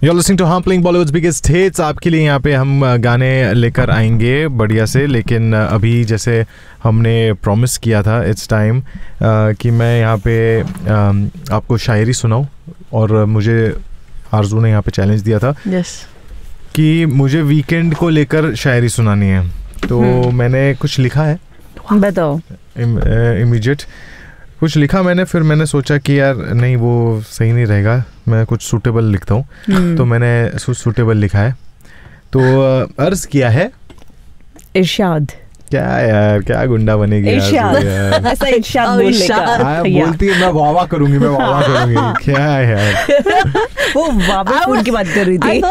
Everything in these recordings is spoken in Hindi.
You're listening to हम प्लेइंग बॉलीवुड्स बिगेस्ट हिट्स। आपके लिए यहाँ पे हम गाने लेकर आएंगे बढ़िया से, लेकिन अभी जैसे हमने प्रॉमिस किया था इट्स टाइम कि मैं यहाँ पे आपको शायरी सुनाऊँ, और मुझे आरजू ने यहाँ पे चैलेंज दिया था कि मुझे वीकेंड को लेकर शायरी सुनानी है। तो मैंने कुछ लिखा है, बताओ। इमीडिएट कुछ लिखा मैंने, फिर मैंने सोचा कि यार नहीं वो सही नहीं रहेगा, मैं कुछ सूटेबल लिखता हूँ। तो मैंने सूटेबल लिखा है। तो अर्ज किया है इरशाद। क्या यार, क्या गुंडा बनेगी इरशाद। ऐसा इरशाद बोलती है, मैं वावा करूंगी, मैं वावा करूंगी। क्या है यार, वो वावा फूड की बात कर रही थी।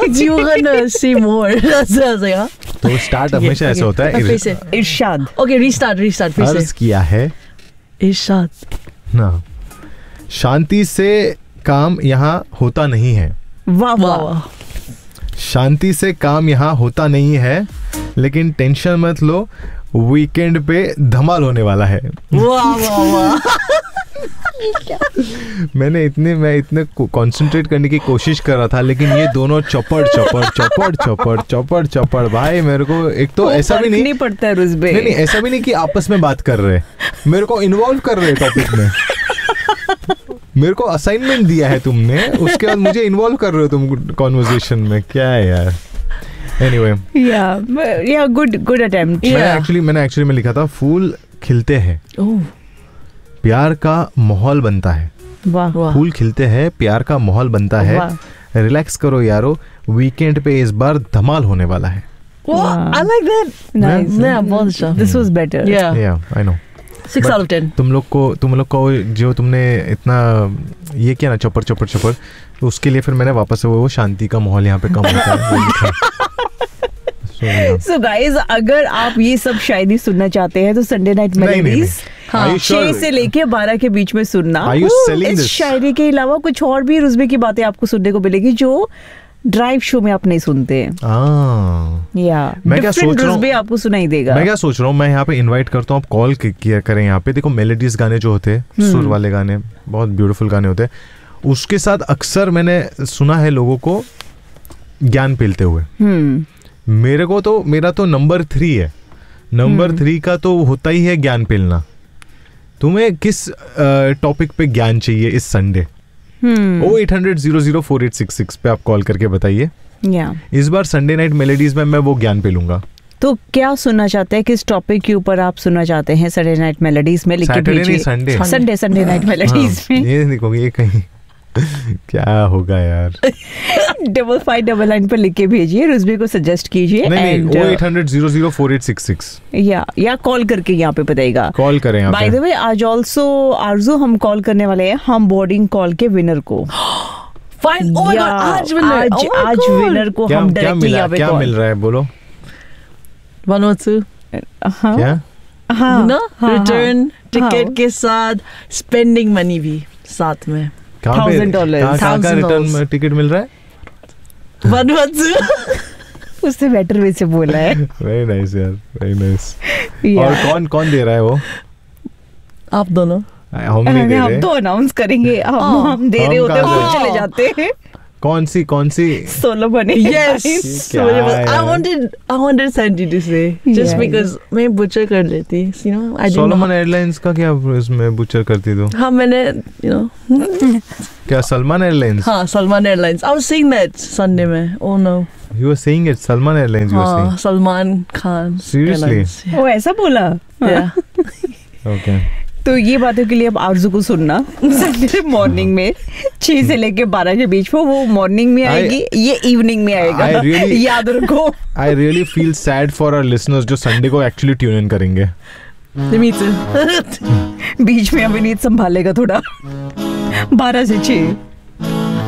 तो स्टार्ट हमेशा ऐसा होता है, इरशाद। ओके, रीस्टार्ट फिर से। अर्ज किया है इरशाद ना, शांति से काम यहाँ होता नहीं है। वाह वाह। शांति से काम यहाँ होता नहीं है, लेकिन टेंशन मत लो, वीकेंड पे धमाल होने वाला है। वाह वाह वाह। मैं इतने कंसंट्रेट करने की कोशिश कर रहा था, लेकिन ये दोनों चपड़ भाई, मेरे को एक तो ऐसा भी नहीं पड़ता है रुज़बे। नहीं, ऐसा भी नहीं कि आपस में बात कर रहे, मेरे को इन्वॉल्व कर रहे टॉपिक में। मेरे को असाइनमेंट दिया है तुमने, उसके बाद मुझे इन्वॉल्व कर रहे हो तुम कॉन्वर्सेशन में। क्या है यार। एनीवे, या गुड अटेम्प्ट। मैंने एक्चुअली लिखा था, फूल खिलते हैं, प्यार का माहौल बनता है। फूल खिलते हैं, प्यार का माहौल बनता है, रिलैक्स करो यारो, वीकेंड पे इस बार धमाल होने वाला है। I like that. Nice. Yeah, बहुत अच्छा। This was better. Yeah, I know. 6 out of 10. तुम लोग को जो तुमने इतना ये किया ना, चपर, तो उसके लिए फिर मैंने वापस से वो शांति का माहौल यहाँ पे कम होता है। So guys, अगर आप ये सब शायरी सुनना चाहते हैं तो संडे नाइट मेलोडीज 6 से लेके 12 के बीच में सुनना। इस शायरी के अलावा कुछ और भी रुज़बे की बातें आपको सुनने को मिलेगी जो ड्राइव शो में आप नहीं सुनते हैं। मैं क्या सोच रहा हूँ, आपको सुनाई देगा। मैं क्या सोच रहा हूँ, मैं यहाँ पे इनवाइट करता हूँ, आप कॉल किया करें यहाँ पे। देखो मेलोडीज गाने जो होते हैं, सुर वाले गाने, बहुत ब्यूटीफुल गाने होते हैं, उसके साथ अक्सर मैंने सुना है लोगों को ज्ञान पीलते हुए। मेरा तो नंबर 3 है। नंबर 3 का तो होता ही है ज्ञान पीलना। तुम्हें किस टॉपिक पे ज्ञान चाहिए इस संडे? 0800-004866 पे आप कॉल करके बताइए। इस बार संडे नाइट मेलोडीज में मैं वो ज्ञान पे लूंगा। तो क्या सुनना चाहते हैं, किस टॉपिक के ऊपर आप सुनना चाहते हैं संडे नाइट मेलोडीज में? लिख के भेजिए। संडे नाइट मेलोडीज में ये देखो, ये कहीं क्या होगा यार। 5599 पर लिख के भेजिए, रुज़बे को सजेस्ट कीजिए। 0800-004866 या कॉल करके यहाँ पे बताइएगा। कॉल करें। बाय द वे, आज ऑल्सो आरजू हम कॉल करने वाले हैं हम बोर्डिंग कॉल के विनर को। आज विनर को हम डायरेक्टली यहाँ पे क्या मिल रहा है, बोलो। 102 क्या? रिटर्न टिकट के साथ स्पेंडिंग मनी भी साथ में। $1,000 रिटर्न टिकट मिल रहा है? 112 उससे बेटर वे से बोला है। वेरी नाइस यार, वेरी नाइस। और कौन दे रहा है वो? आप दोनों। हम नहीं दे रहे। हम तो अनाउंस करेंगे, हम दे रहे होते हैं, वो चले जाते हैं। कौन सी Solomon? Yes. I wanted Sandy to say just because मैं butcher कर लेती, you know. सोलोमन एयरलाइंस का क्या इसमें butcher करती तू? हाँ, मैंने you know. क्या सलमान एयरलाइंस? हाँ, Salman airlines. I was saying that Sunday में। Oh no. You were saying it, Salman Airlines you were saying? Salman Khan. Seriously? वो ऐसा बोला? Yeah. Okay. तो ये बातों के लिए अब आरजू को सुनना संडे मॉर्निंग में 6 से लेके 12 के बीच में। वो मॉर्निंग में आएगी, ये इवनिंग में आएगा। याद रखो। I really feel sad for our listeners जो संडे को एक्चुअली ट्यून इन करेंगे। Me too. बीच में अभी नींद संभालेगा थोड़ा। 12 से 6।